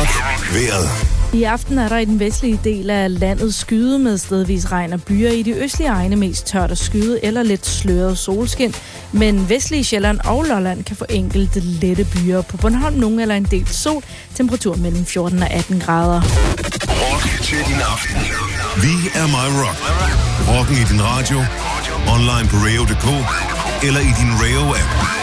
Rock vejret. I aften er der i den vestlige del af landet skyde med stedvis regn og byer. I de østlige egne mest tørt og skyde eller lidt sløret solskin. Men vestlige Sjælland og Lolland kan få enkelte lette byer. På Bornholm nogen eller en del sol. Temperatur mellem 14 og 18 grader. Rock til din aften. Vi er My Rock. Rocken i din radio, online på radio.dk eller i din Radio-app.